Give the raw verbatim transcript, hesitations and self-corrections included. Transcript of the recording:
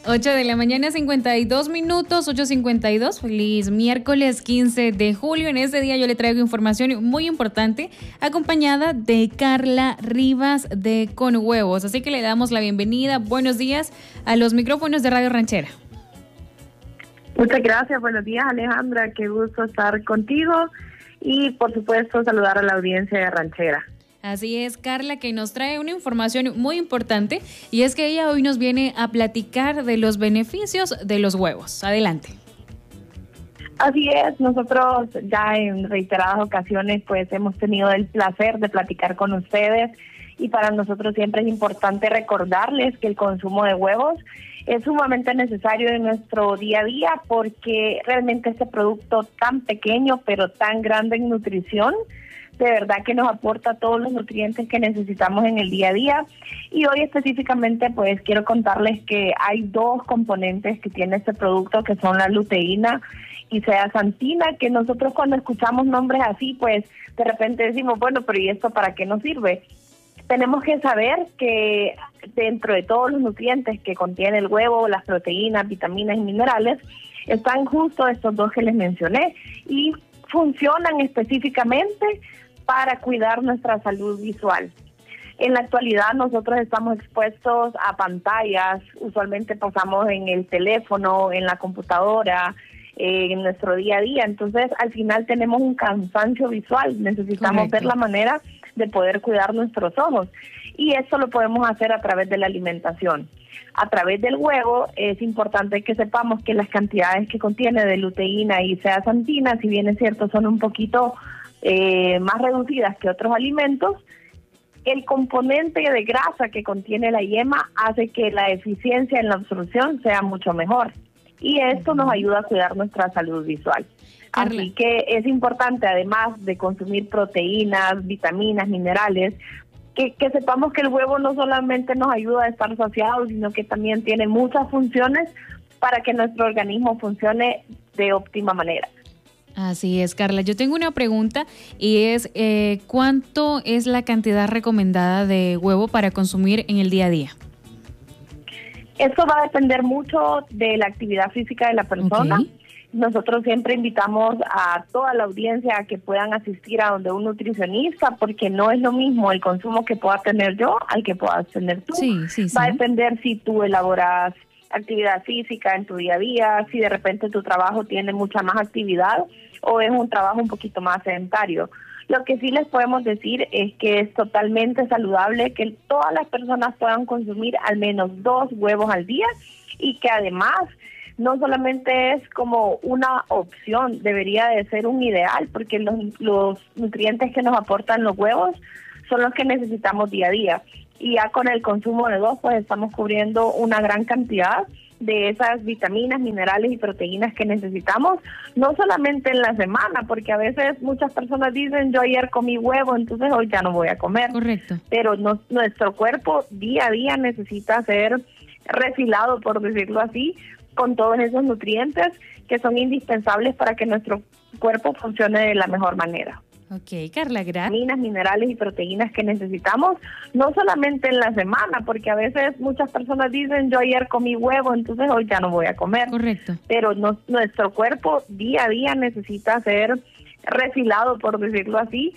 ocho de la mañana, cincuenta y dos minutos, ocho cincuenta y dos. Feliz miércoles quince de julio. En este día yo le traigo información muy importante, acompañada de Carla Rivas de Con Huevos. Así que le damos la bienvenida. Buenos días a los micrófonos de Radio Ranchera. Muchas gracias. Buenos días, Alejandra. Qué gusto estar contigo y, por supuesto, saludar a la audiencia de Ranchera. Así es, Carla, que nos trae una información muy importante, y es que ella hoy nos viene a platicar de los beneficios de los huevos. Adelante. Así es, nosotros ya en reiteradas ocasiones pues hemos tenido el placer de platicar con ustedes, y para nosotros siempre es importante recordarles que el consumo de huevos es sumamente necesario en nuestro día a día, porque realmente este producto tan pequeño pero tan grande en nutrición, de verdad que nos aporta todos los nutrientes que necesitamos en el día a día. Y hoy específicamente pues quiero contarles que hay dos componentes que tiene este producto, que son la luteína y zeaxantina, que nosotros cuando escuchamos nombres así pues de repente decimos, bueno, pero ¿y esto para qué nos sirve? Tenemos que saber que dentro de todos los nutrientes que contiene el huevo, las proteínas, vitaminas y minerales, están justo estos dos que les mencioné y funcionan específicamente para cuidar nuestra salud visual. En la actualidad nosotros estamos expuestos a pantallas, usualmente pasamos en el teléfono, en la computadora, eh, en nuestro día a día, entonces al final tenemos un cansancio visual, necesitamos Correcto. ver la manera de poder cuidar nuestros ojos, y esto lo podemos hacer a través de la alimentación. A través del huevo es importante que sepamos que las cantidades que contiene de luteína y zeaxantina, si bien es cierto son un poquito eh, más reducidas que otros alimentos, el componente de grasa que contiene la yema hace que la eficiencia en la absorción sea mucho mejor, y esto nos ayuda a cuidar nuestra salud visual. Carla. Así que es importante, además de consumir proteínas, vitaminas, minerales, que, que sepamos que el huevo no solamente nos ayuda a estar saciados, sino que también tiene muchas funciones para que nuestro organismo funcione de óptima manera. Así es, Carla. Yo tengo una pregunta, y es eh, ¿cuánto es la cantidad recomendada de huevo para consumir en el día a día? Esto va a depender mucho de la actividad física de la persona. Okay. Nosotros siempre invitamos a toda la audiencia a que puedan asistir a donde un nutricionista, porque no es lo mismo el consumo que pueda tener yo al que puedas tener tú. Sí, sí, sí. Va a depender si tú elaboras actividad física en tu día a día, si de repente tu trabajo tiene mucha más actividad o es un trabajo un poquito más sedentario. Lo que sí les podemos decir es que es totalmente saludable que todas las personas puedan consumir al menos dos huevos al día, y que además no solamente es como una opción, debería de ser un ideal, porque los, los nutrientes que nos aportan los huevos son los que necesitamos día a día. Y ya con el consumo de dos, pues estamos cubriendo una gran cantidad de esas vitaminas, minerales y proteínas que necesitamos, no solamente en la semana, porque a veces muchas personas dicen, yo ayer comí huevo, entonces hoy ya no voy a comer. Correcto. Pero no, nuestro cuerpo día a día necesita ser refilado, por decirlo así, con todos esos nutrientes que son indispensables para que nuestro cuerpo funcione de la mejor manera. Ok, Carla, gracias. Vitaminas, minerales y proteínas que necesitamos, no solamente en la semana, porque a veces muchas personas dicen, yo ayer comí huevo, entonces hoy ya no voy a comer. Correcto. Pero no, nuestro cuerpo día a día necesita ser refilado, por decirlo así,